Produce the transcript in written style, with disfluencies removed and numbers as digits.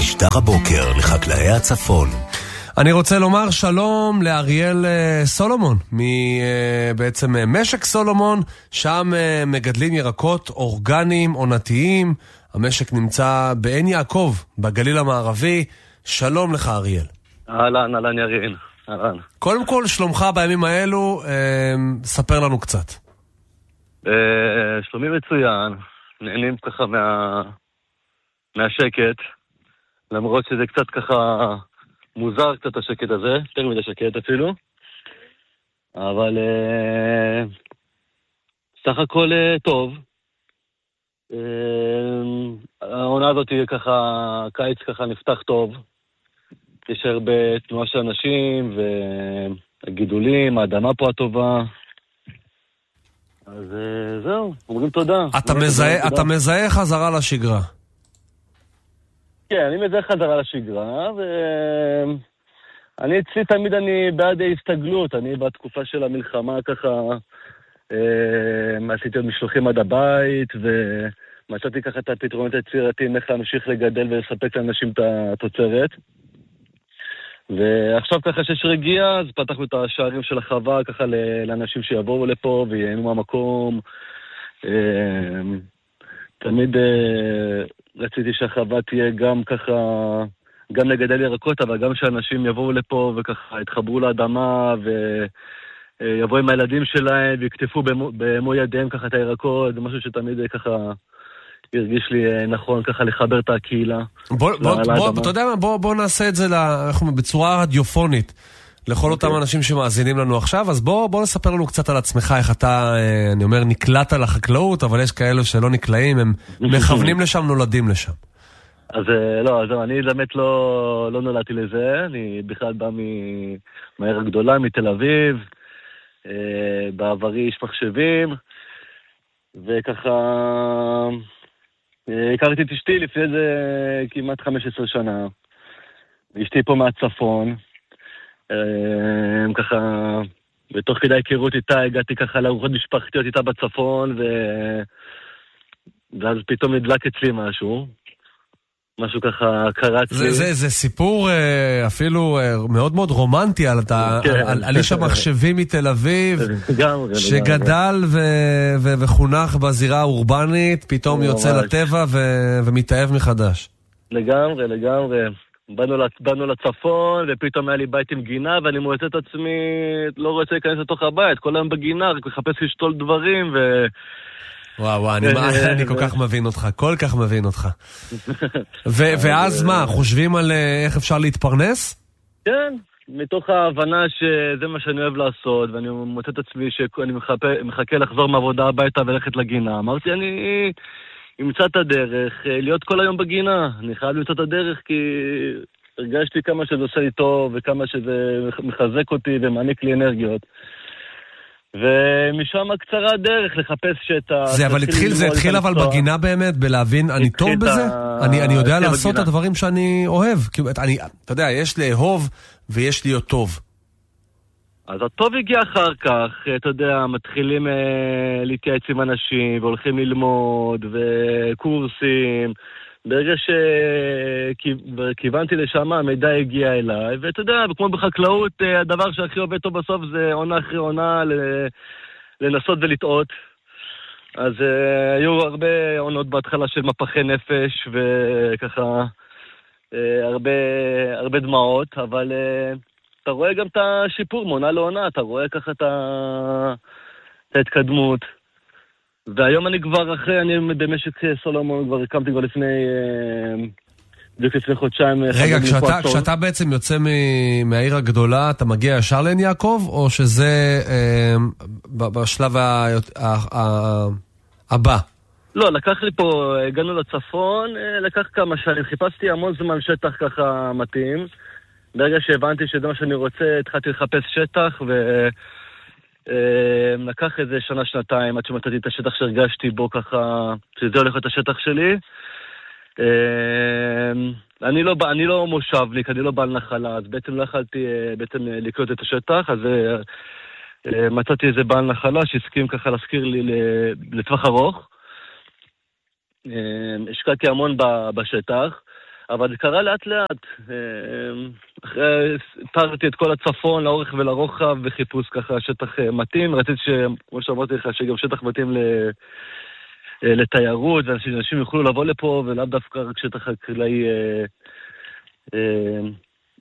משדר הבוקר לחקלאי הצפון. אני רוצה לומר שלום לאריאל סולומון, בעצם משק סולומון, שם מגדלים ירקות אורגניים עונתיים. המשק נמצא בעין יעקב, בגליל המערבי. שלום לך אריאל. אהלן ירין. אהלן. קודם כל, שלומך בימים האלו, ספר לנו קצת. שלומי מצוין, נהנים ככה מהשקט, למרות שזה קצת ככה מוזר קצת השקט הזה, יותר מדי שקט אפילו, אבל סך הכל טוב. העונה הזאת היא ככה, קיץ ככה נפתח טוב, יש הרבה תנועה של אנשים והגידולים, האדמה פה הטובה, אז זהו, אומרים תודה. אתה מזהה חזרה לשגרה. כן, אני מזהה חזרה לשגרה, ואני אצלי תמיד אני בעד ההסתגלות, אני בתקופה של המלחמה ככה, עשיתי עוד משלוחים עד הבית, ומצאתי ככה את הפתרונות היצירתיים, איך להמשיך לגדל ולספק לאנשים את התוצרת. ועכשיו ככה שיש רגיעה, אז פתחנו את השערים של החווה ככה לאנשים שיבואו לפה וייהנו מהמקום. תמיד רציתי שהחווה תהיה גם ככה, גם לגדל ירקות, אבל גם שאנשים יבואו לפה וככה יתחברו לאדמה ויבואו עם הילדים שלהם ויקטפו במו ידיהם ככה את הירקות. זה משהו שתמיד ככה הרגיש לי נכון ככה לחבר את הקהילה. אתה יודע מה, בוא נעשה את זה בצורה רדיופונית לכל אותם אנשים שמאזינים לנו עכשיו. אז בוא נספר לנו קצת על עצמך, איך אתה, אני אומר, נקלט על החקלאות, אבל יש כאלה שלא נקלעים, הם מכוונים לשם, נולדים לשם. אז לא, אני באמת לא נולדתי לזה, אני בכלל בא מהעיר הגדולה, מתל אביב, בעברי איש מחשבים, וככה הכרתי את אשתי לפני זה כמעט 15 שנה. אשתי פה מהצפון, ככה, בתוך כדי היכרות איתה, הגעתי ככה לארוחות משפחתיות איתה בצפון, ואז פתאום נדלק אצלי משהו ככה קרץ לי. זה סיפור אפילו מאוד מאוד רומנטי על איש המחשבים מתל אביב, שגדל וחונך בזירה האורבנית, פתאום יוצא לטבע ומתאהב מחדש. לגמרי. באנו לצפון, ופתאום היה לי בית עם גינה, ואני מוצא את עצמי, לא רוצה להיכנס לתוך הבית, כל היום בגינה, רק לחפש לשתול דברים, וואו, אני כל כך מבין אותך, כל כך מבין אותך. ואז מה, חושבים על איך אפשר להתפרנס? כן, מתוך ההבנה שזה מה שאני אוהב לעשות, ואני מוצא את עצמי שאני מחכה לחזור מעבודה הביתה וללכת לגינה. אמרתי, אני אמצא את הדרך, להיות כל היום בגינה. אני חייב למצוא את הדרך כי הרגשתי כמה שזה עושה לי טוב, וכמה שזה מחזק אותי ומעניק לי אנרגיות. ומשם קצרה הדרך לחפש שטח. זה התחיל אבל בגינה באמת, בלהבין, אני טוב בזה? אני יודע לעשות את הדברים שאני אוהב. אתה יודע, יש לאהוב ויש להיות טוב. אז הטוב הגיע אחר כך, אתה יודע, מתחילים להתייעץ עם אנשים, והולכים ללמוד, וקורסים. ברגע שכיוונתי לשם, המידע הגיע אליי, ואתה יודע, כמו בחקלאות, הדבר שהכי עובד טוב בסוף זה עונה אחרי עונה לנסות ולטעות. אז היו הרבה עונות בהתחלה של מפחי נפש, וככה הרבה דמעות, אבל אתה רואה גם את השיפור מעונה לעונה, אתה רואה ככה את ההתקדמות. והיום אני כבר אני במשק סולומון, כבר הקמתי כבר לפני חודשיים. רגע, כשאתה בעצם יוצא מהעיר הגדולה, אתה מגיע ישר לעין יעקב, או שזה בשלב הבא? לא, לקח לי פה, הגענו לצפון, לקח כמה שנים, חיפשתי המון זמן שטח ככה מתאים. ברגע שהבנתי שזה מה שאני רוצה, התחלתי לחפש שטח, לקח איזה שנה-שנתיים עד שמצאתי את השטח שהרגשתי בו ככה, שזה הולך את השטח שלי. אני לא מושבניק, אני לא בעל נחלה, אז בעצם לא יכלתי לקלוט את השטח, אז מצאתי איזה בעל נחלה שהסכים ככה להזכיר לי לטווח ארוך. השקעתי המון בשטח, אבל זה קרה לאט לאט. אחרי פרתי את כל הצפון לאורך ולרוחב וחיפוש ככה שטח מתאים. רציתי כמו שאמרתי לך, שגם שטח מתאים לתיירות, ואנשים יוכלו לבוא לפה, ולאו דווקא רק שטח חקלאי